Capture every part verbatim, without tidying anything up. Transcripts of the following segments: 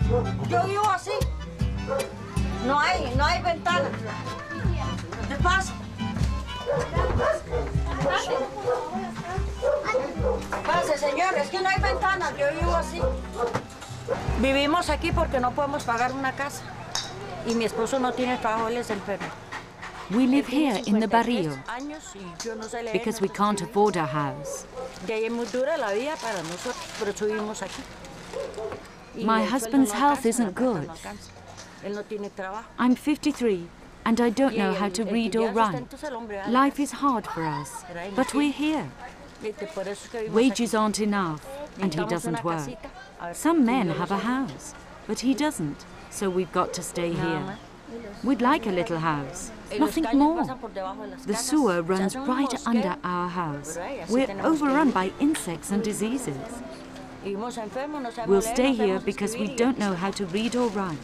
Yo vivo así. No hay, no hay ventana. ¿Qué pasa? Pase, señor, es que no hay ventanas, yo vivo así. Vivimos aquí porque no podemos pagar una casa. Y mi esposo no tiene trabajo, él es enfermo. We live here in the barrio because we can't afford a house. My husband's health isn't good. I'm fifty-three and I don't know how to read or write. Life is hard for us, but we're here. Wages aren't enough and he doesn't work. Some men have a house, but he doesn't, so we've got to stay here. We'd like a little house, nothing more. The sewer runs right under our house. We're overrun by insects and diseases. We'll stay here because we don't know how to read or write.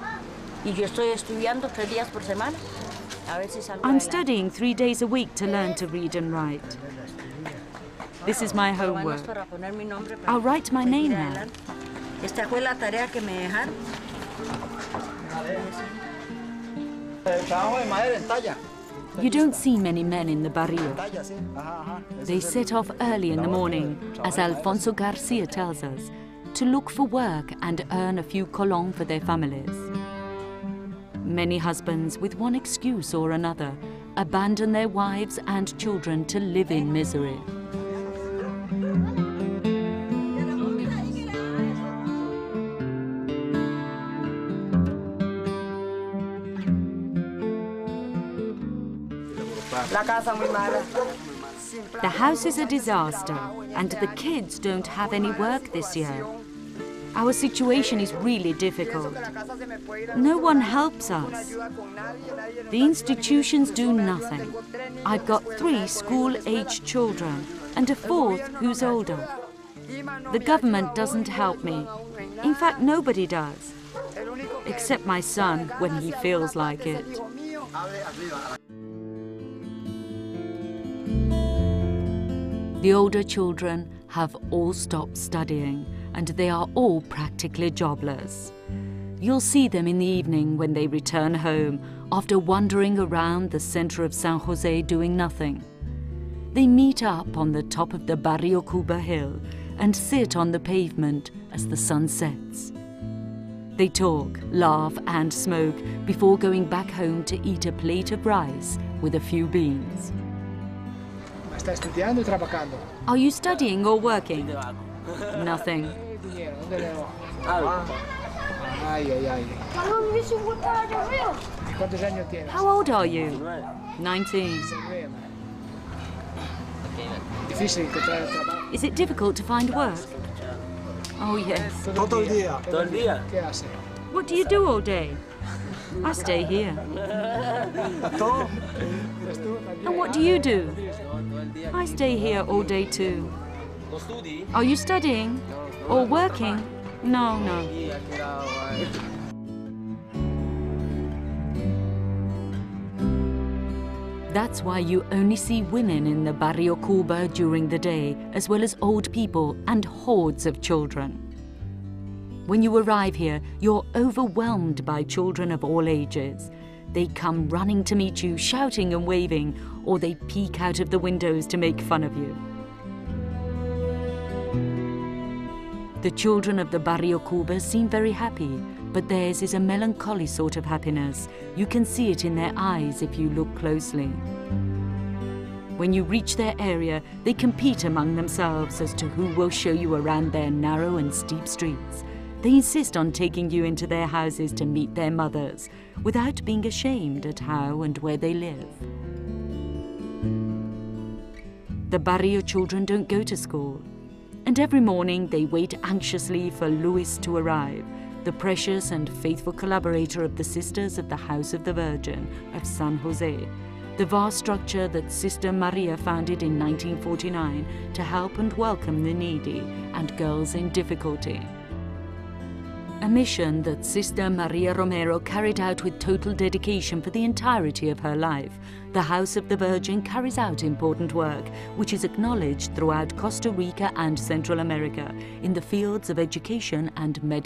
I'm studying three days a week to learn to read and write. This is my homework. I'll write my name now. You don't see many men in the barrio. They set off early in the morning, as Alfonso Garcia tells us, to look for work and earn a few colon for their families. Many husbands, with one excuse or another, abandon their wives and children to live in misery. The house is a disaster, and the kids don't have any work this year. Our situation is really difficult. No one helps us. The institutions do nothing. I've got three school-aged children and a fourth who's older. The government doesn't help me. In fact, nobody does. Except my son when he feels like it. The older children have all stopped studying, and they are all practically jobless. You'll see them in the evening when they return home after wandering around the center of San Jose doing nothing. They meet up on the top of the Barrio Cuba hill and sit on the pavement as the sun sets. They talk, laugh and smoke before going back home to eat a plate of rice with a few beans. Are you studying or working? Nothing. How old are you? Nineteen. Is it difficult to find work? Oh, yes. What do you do all day? I stay here. And what do you do? I stay here all day too. Are you studying? Or working? No, no. That's why you only see women in the Barrio Cuba during the day, as well as old people and hordes of children. When you arrive here, you're overwhelmed by children of all ages. They come running to meet you, shouting and waving, or they peek out of the windows to make fun of you. The children of the Barrio Cuba seem very happy, but theirs is a melancholy sort of happiness. You can see it in their eyes if you look closely. When you reach their area, they compete among themselves as to who will show you around their narrow and steep streets. They insist on taking you into their houses to meet their mothers, without being ashamed at how and where they live. The barrio children don't go to school, and every morning they wait anxiously for Luis to arrive, the precious and faithful collaborator of the Sisters of the House of the Virgin of San Jose, the vast structure that Sister Maria founded in nineteen forty-nine to help and welcome the needy and girls in difficulty. A mission that Sister Maria Romero carried out with total dedication for the entirety of her life. The House of the Virgin carries out important work, which is acknowledged throughout Costa Rica and Central America in the fields of education and medicine.